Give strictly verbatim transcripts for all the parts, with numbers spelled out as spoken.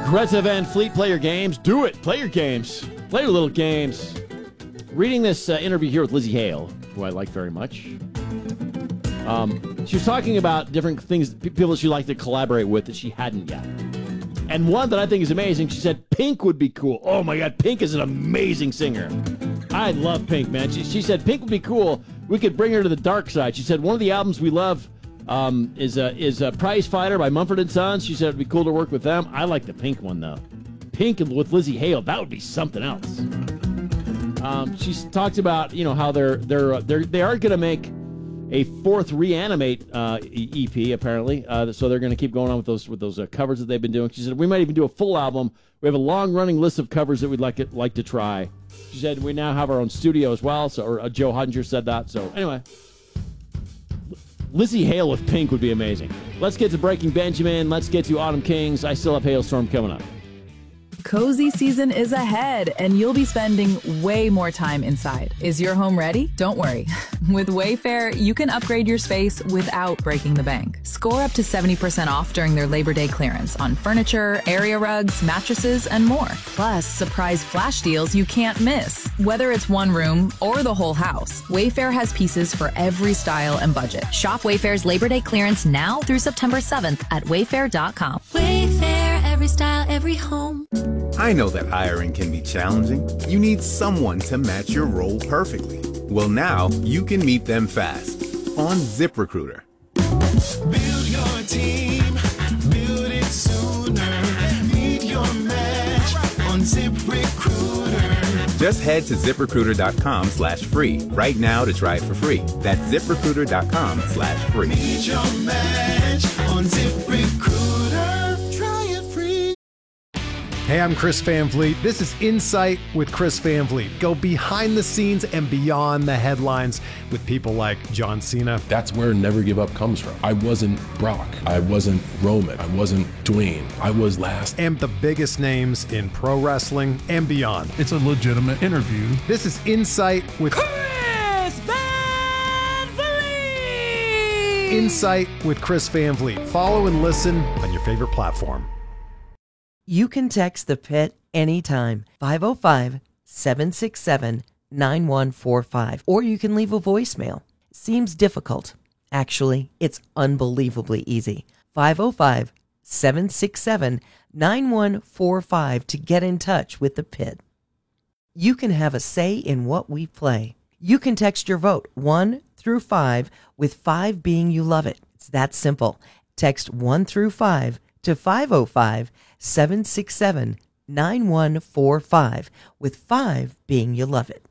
Greta Van Fleet, play your games. Do it. Play your games. Play your little games. Reading this uh, interview here with Lizzie Hale, who I like very much. Um, she was talking about different things, people that she liked to collaborate with that she hadn't yet. And one that I think is amazing, she said Pink would be cool. Oh my God, Pink is an amazing singer. I love Pink, man. She, she said Pink would be cool. We could bring her to the dark side. She said one of the albums we love um, is a, is a Prize Fighter by Mumford and Sons. She said it'd be cool to work with them. I like the Pink one, though. Pink with Lizzie Hale, that would be something else. Um, she talked about, you know, how they're they're they're they are going to make a fourth Reanimate uh, E P apparently. Uh, so they're going to keep going on with those with those uh, covers that they've been doing. She said we might even do a full album. We have a long running list of covers that we'd like it, like to try. She said we now have our own studio as well. So or uh, Joe Hudger said that. So anyway, Lizzie Hale with Pink would be amazing. Let's get to Breaking Benjamin. Let's get to Autumn Kings. I still have Hailstorm coming up. Cozy season is ahead, and you'll be spending way more time inside. Is your home ready? Don't worry. With Wayfair, you can upgrade your space without breaking the bank. Score up to seventy percent off during their Labor Day clearance on furniture, area rugs, mattresses, and more. Plus, surprise flash deals you can't miss. Whether it's one room or the whole house, Wayfair has pieces for every style and budget. Shop Wayfair's Labor Day clearance now through September seventh at wayfair dot com. Wayfair, every style, every home. I know that hiring can be challenging. You need someone to match your role perfectly. Well, now you can meet them fast on ZipRecruiter. Build your team, build it sooner. Meet your match on ZipRecruiter. Just head to ZipRecruiter.com slash free right now to try it for free. That's ZipRecruiter.com slash free. Meet your match on ZipRecruiter. Try it free. Hey, I'm Chris Van Vliet. This is Insight with Chris Van Vliet. Go behind the scenes and beyond the headlines with people like John Cena. That's where Never Give Up comes from. I wasn't Brock. I wasn't Roman. I wasn't Dwayne. I was last. And the biggest names in pro wrestling and beyond. It's a legitimate interview. This is Insight with Chris Van Vliet. Insight with Chris Van Vliet. Follow and listen on your favorite platform. You can text the Pit anytime, five oh five, seven six seven, nine one four five, or you can leave a voicemail. Seems difficult. Actually, it's unbelievably easy. five oh five, seven six seven, nine one four five to get in touch with the Pit. You can have a say in what we play. You can text your vote one through five, with five being you love it. It's that simple. Text one through five to five oh five, seven six seven, nine one four five, with five being you love it.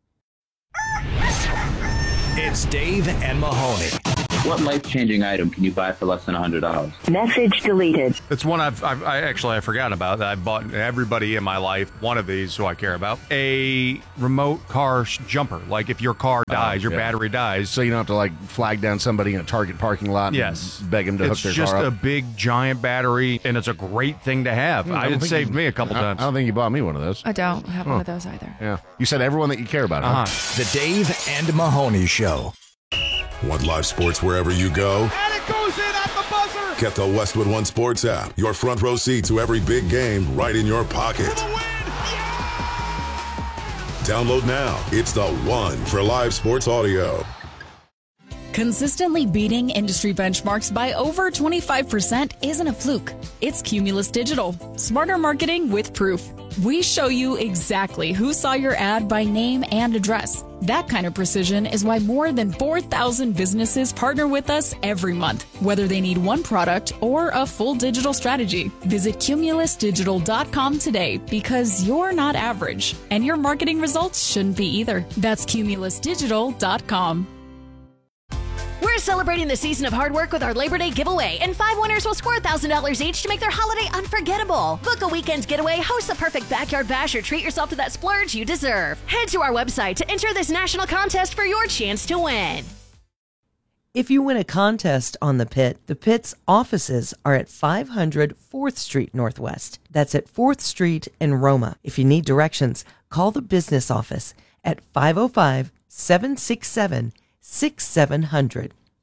It's Dave and Mahoney. What life-changing item can you buy for less than one hundred dollars? Message deleted. It's one I've, I've I actually I forgot about. I've bought everybody in my life one of these who I care about. A remote car sh- jumper. Like if your car dies, oh, your yeah. battery dies. So you don't have to like flag down somebody in a Target parking lot yes. and beg them to it's hook their car up. It's just a big giant battery, and it's a great thing to have. I, it saved you, me a couple I, times. I don't think you bought me one of those. I don't have huh. one of those either. Yeah. You said everyone that you care about, huh? Uh-huh. The Dave and Mahoney Show. Want live sports wherever you go? And it goes in at the buzzer! Get the Westwood One Sports app. Your front row seat to every big game right in your pocket. For the win! Yeah! Download now. It's the one for live sports audio. Consistently beating industry benchmarks by over twenty-five percent isn't a fluke. It's Cumulus Digital. Smarter marketing with proof. We show you exactly who saw your ad by name and address. That kind of precision is why more than four thousand businesses partner with us every month, whether they need one product or a full digital strategy. Visit cumulus digital dot com today because you're not average, and your marketing results shouldn't be either. That's cumulus digital dot com. We're celebrating the season of hard work with our Labor Day giveaway, and five winners will score one thousand dollars each to make their holiday unforgettable. Book a weekend getaway, host the perfect backyard bash, or treat yourself to that splurge you deserve. Head to our website to enter this national contest for your chance to win. If you win a contest on the Pit, the Pit's offices are at five hundred fourth Street Northwest. That's at fourth Street in Roma. If you need directions, call the business office at five oh five, seven six seven, six seven zero zero.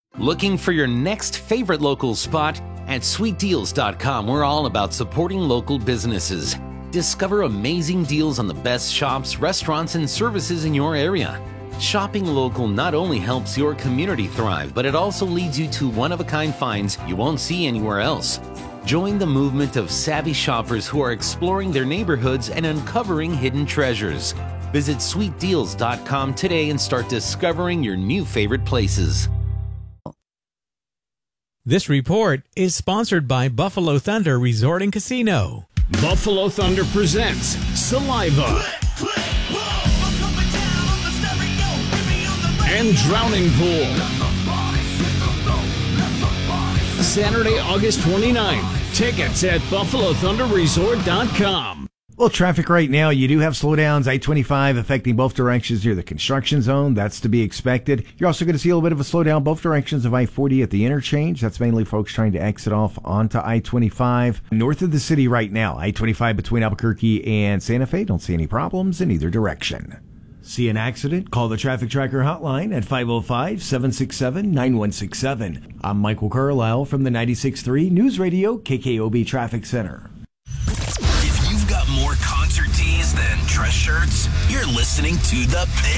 Looking for your next favorite local spot? At sweet deals dot com, we're all about supporting local businesses. Discover amazing deals on the best shops, restaurants, and services in your area. Shopping local not only helps your community thrive, but it also leads you to one-of-a-kind finds you won't see anywhere else. Join the movement of savvy shoppers who are exploring their neighborhoods and uncovering hidden treasures. Visit sweet deals dot com today and start discovering your new favorite places. This report is sponsored by Buffalo Thunder Resort and Casino. Buffalo Thunder presents Saliva and Drowning Pool. Saturday, August twenty-ninth. Tickets at buffalo thunder resort dot com. Well, traffic right now, you do have slowdowns. I twenty-five affecting both directions near the construction zone. That's to be expected. You're also going to see a little bit of a slowdown both directions of I forty at the interchange. That's mainly folks trying to exit off onto I twenty-five. North of the city right now, I twenty-five between Albuquerque and Santa Fe. Don't see any problems in either direction. See an accident? Call the Traffic Tracker hotline at five oh five, seven six seven, nine one six seven. I'm Michael Carlisle from the ninety-six point three News Radio K K O B Traffic Center. If you've got more concert tees than dress shirts, you're listening to The Pit.